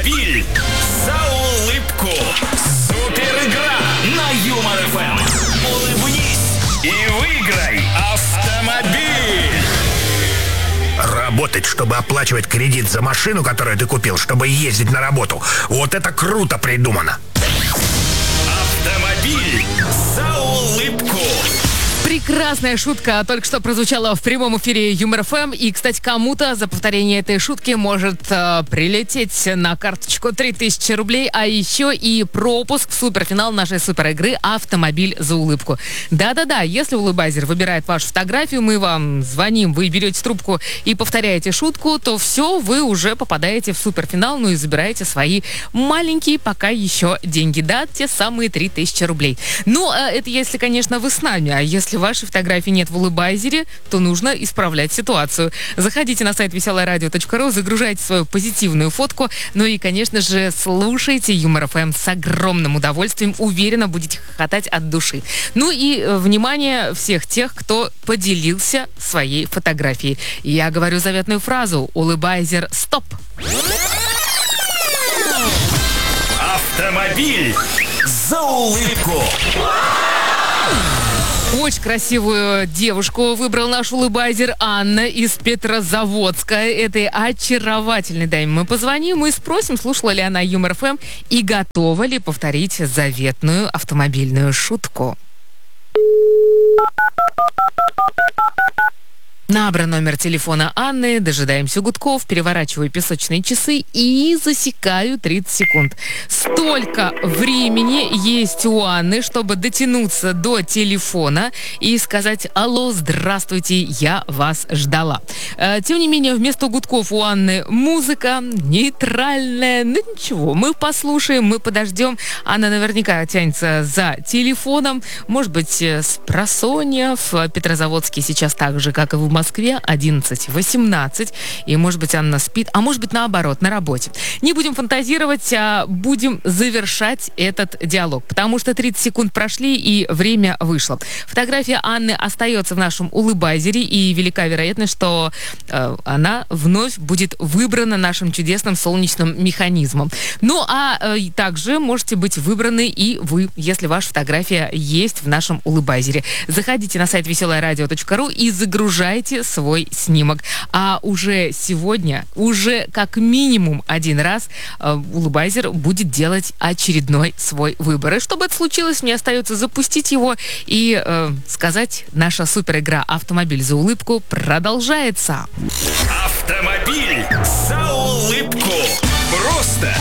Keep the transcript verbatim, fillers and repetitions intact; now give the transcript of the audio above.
Автомобиль за улыбку. Супер игра на Юмор эф эм. Улыбнись и выиграй автомобиль. Работать, чтобы оплачивать кредит за машину, которую ты купил, чтобы ездить на работу. Вот это круто придумано. Автомобиль за улыбку. Прекрасная шутка только что прозвучала в прямом эфире Юмор эф эм. И, кстати, кому-то за повторение этой шутки может э, прилететь на карточку три тысячи рублей, а еще и пропуск в суперфинал нашей суперигры «Автомобиль за улыбку». Да-да-да, если улыбайзер выбирает вашу фотографию, мы вам звоним, вы берете трубку и повторяете шутку, то все, вы уже попадаете в суперфинал, ну и забираете свои маленькие пока еще деньги. Да, те самые три тысячи рублей. Ну, э, это если, конечно, вы с нами, а если вашей фотографии нет в улыбайзере, то нужно исправлять ситуацию. Заходите на сайт веселое радио точка ру, загружайте свою позитивную фотку, ну и, конечно же, слушайте Юмор эф эм с огромным удовольствием. Уверенно будете хохотать от души. Ну и, э, внимание всех тех, кто поделился своей фотографией. Я говорю заветную фразу: улыбайзер, стоп! Автомобиль за улыбку. Очень красивую девушку выбрал наш улыбайзер Анна из Петрозаводска. Этой очаровательной даме мы позвоним и спросим, слушала ли она Юмор эф эм и готова ли повторить заветную автомобильную шутку. Набран номер телефона Анны, дожидаемся гудков, переворачиваю песочные часы и засекаю тридцать секунд. Столько времени есть у Анны, чтобы дотянуться до телефона и сказать: алло, здравствуйте, я вас ждала. Э, тем не менее, вместо гудков у Анны музыка нейтральная. Ну ничего, мы послушаем, мы подождем. Анна наверняка тянется за телефоном. Может быть, с просонья. В Петрозаводске сейчас так же, как и в Москве, одиннадцать восемнадцать, и, может быть, Анна спит, а может быть, наоборот, на работе. Не будем фантазировать, а будем завершать этот диалог, потому что тридцать секунд прошли, и время вышло. Фотография Анны остается в нашем улыбайзере, и велика вероятность, что э, она вновь будет выбрана нашим чудесным солнечным механизмом. Ну, а э, также можете быть выбраны и вы, если ваша фотография есть в нашем улыбайзере. Заходите на сайт веселое радио точка ру и загружайте свой снимок. А уже сегодня, уже как минимум один раз э, улыбайзер будет делать очередной свой выбор. И чтобы это случилось, мне остается запустить его и э, сказать: наша суперигра «Автомобиль за улыбку» продолжается. Автомобиль за улыбку. Просто